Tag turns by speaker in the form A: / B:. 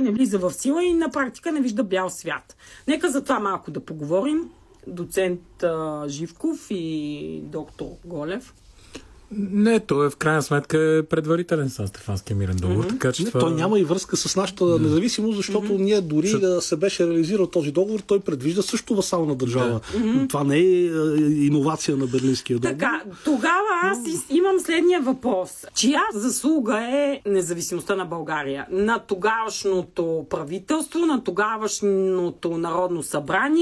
A: не влиза в сила и на практика не вижда бял свят. Нека за това малко да поговорим. Доцент Живков и доктор Голев.
B: Не, той в крайна сметка е предварителен със Стефанския мирен договор. Така, че
C: Той няма и връзка с нашата независимост, защото ние дори да се беше реализирал този договор, той предвижда също васална държава. Това не е иновация на Берлинския договор.
A: Така, тогава аз имам следния въпрос. Чия заслуга е независимостта на България? На тогавашното правителство, на тогавашното Народно събрание